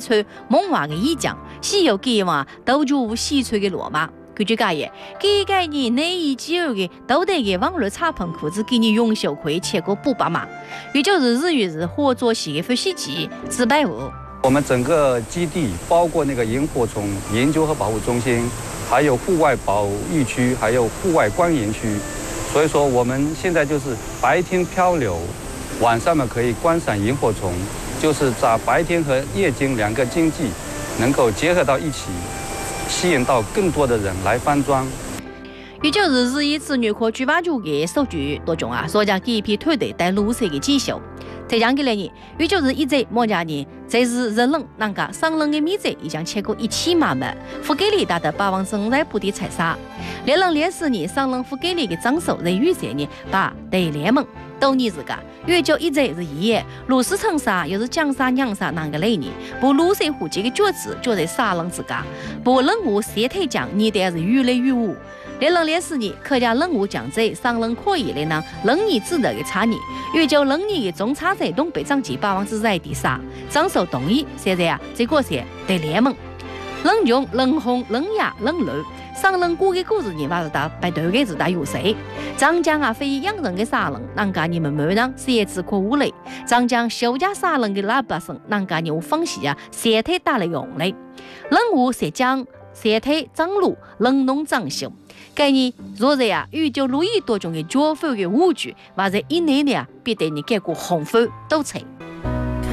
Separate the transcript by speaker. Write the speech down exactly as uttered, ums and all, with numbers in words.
Speaker 1: 穿梦话的衣裳，西游记话斗住西穿的罗马。根据介言，几个人内衣肌肉的都得给网络插棚裤子给你用袖盔切个不八码，也就是日语是合作系的分析机四百五。
Speaker 2: 我们整个基地包括那个萤火虫研究和保护中心，还有户外保育区，还有户外观研区。所以说我们现在就是白天漂流，晚上呢可以观赏萤火虫，就是在白天和夜间两个经济能够结合到一起，吸引到更多的人来翻庄。
Speaker 1: 也就是日以子女科举发局的数据当中啊，所讲给一批团队在绿色的检修。再讲起来呢，也就是一直某家呢，这是日冷，人家上冷的米子已经切过一千码嘛，福给里达的八王生在布的菜沙，烈冷烈士呢，上冷福给里的长寿在雨色呢，把对联盟都你自家，越就一直是一夜，如是成沙又是江沙娘沙那个类呢，不绿色户籍的脚趾就在沙冷自家，不冷雾斜腿江，你的是雨雷雨雾。烈冷烈士呢，客家冷雾江浙上冷可以来呢，冷年子的差异，越就冷年的中差在东北长期八王之在第三，长寿同意现在啊，这个是对联盟，冷用冷红冷哑冷绿。上冷古的故事呢，还是打白头的是打有谁？长江啊，非养人的沙冷，人家你们没让谁只可无雷？长江休假沙冷的喇叭声，人家你无放弃啊，谁太打了用嘞？冷雾谁江，谁太长路，冷浓长秀。概念若是呀，宇宙路易多种的脚法的舞剧，或者一年呢，必得你给个红粉都吹。